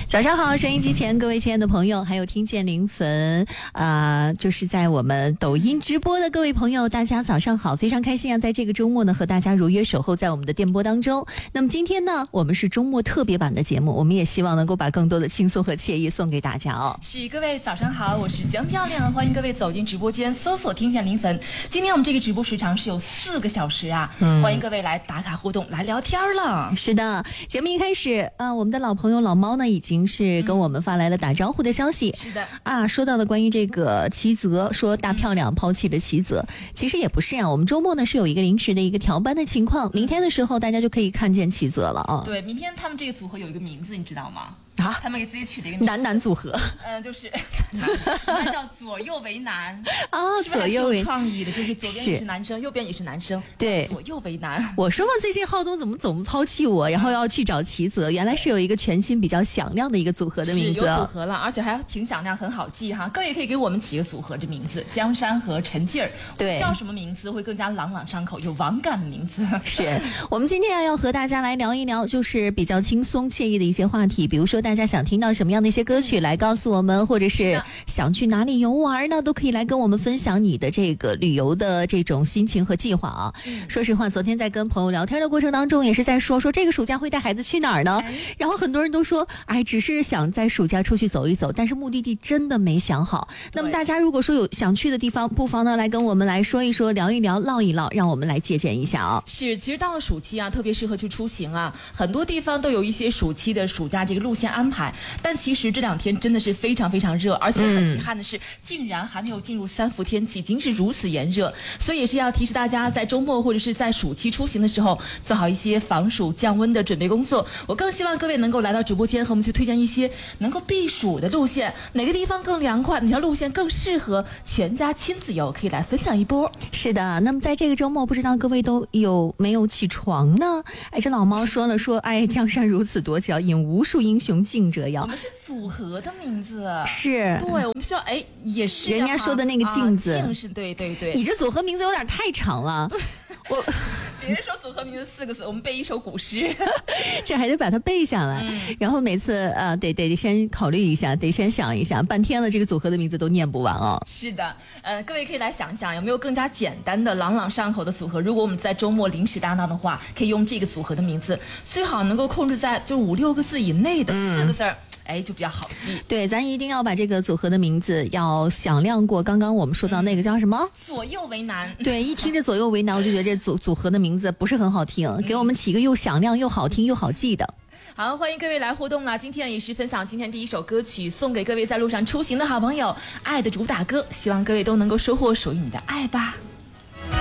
早上好，收音机前各位亲爱的朋友，还有听见临汾就是在我们抖音直播的各位朋友，大家早上好，非常开心啊，在这个周末呢和大家如约守候在我们的电波当中。那么今天呢，我们是周末特别版的节目，我们也希望能够把更多的轻松和惬意送给大家哦。 是，各位早上好，我是江漂亮，欢迎各位走进直播间，搜索听见临汾。今天我们这个直播时长是有4个小时啊，欢迎各位来打卡互动，来聊天了。 是的，节目一开始我们的老朋友老猫呢已经是跟我们发来了打招呼的消息。 是的说到的关于这个齐泽，说大漂亮抛弃了齐泽，其实也不是啊，我们周末呢是有一个临时的一个调班的情况，明天的时候大家就可以看见齐泽了啊。 对，明天他们这个组合有一个名字，你知道吗？他们给自己取了一个名字， 男组合， 就是那叫左右为难是不是左右为有创意的？就是左边也是男生，右边也是男生， 对， 左右为难。 我说嘛，最近浩东怎么总抛弃我，然后要去找齐泽，原来是有一个全新比较响亮的一个组合的名字， 有组合了，而且还挺响亮，很好记哈。各位可以给我们起个组合这名字，江山和陈劲儿， 对， 叫什么名字会更加朗朗上口，有网感的名字。 是我们今天要和大家来聊一聊，就是比较轻松惬意的一些话题，比如说大家想听到什么样的一些歌曲来告诉我们，或者是想去哪里游玩呢，都可以来跟我们分享你的这个旅游的这种心情和计划啊。说实话，昨天在跟朋友聊天的过程当中，也是在说这个暑假会带孩子去哪儿呢？然后很多人都说，只是想在暑假出去走一走，但是目的地真的没想好。那么大家如果说有想去的地方，不妨呢来跟我们来说一说，聊一聊，唠一唠，让我们来借鉴一下啊。 是，其实到了暑期啊，特别适合去出行啊，很多地方都有一些暑期的暑假这个路线安排，但其实这2天真的是非常非常热，而且很遗憾的是，竟然还没有进入3伏天气，已经是如此炎热，所以也是要提示大家，在周末或者是在暑期出行的时候，做好一些防暑降温的准备工作。我更希望各位能够来到直播间和我们去推荐一些能够避暑的路线，哪个地方更凉快，哪条路线更适合全家亲子游，可以来分享一波。 是的，那么在这个周末，不知道各位都有没有起床呢？这老猫说了江山如此多娇，引无数英雄竞折腰。 我们是组合的名字， 是对，我们需要也是人家说的那个镜子， 镜是对， 你这组合名字有点太长了。 别人说组合名字4个字，我们背一首古诗， 这还得把它背下来，然后每次得先考虑一下，得先想一下，半天了这个组合的名字都念不完哦。 是的，各位可以来想想有没有更加简单的朗朗上口的组合，如果我们在周末临时搭档的话，可以用这个组合的名字，最好能够控制在就5-6个字以内的4个字儿。就比较好记。 对，咱一定要把这个组合的名字要响亮过刚刚我们说到那个叫什么？ 左右为难。 对，一听这左右为难，我就觉得这组合的名字不是很好听，给我们起个又响亮又好听又好记的。 好，欢迎各位来互动啦！今天也是分享今天第1首歌曲，送给各位在路上出行的好朋友，爱的主打歌，希望各位都能够收获属于你的爱吧。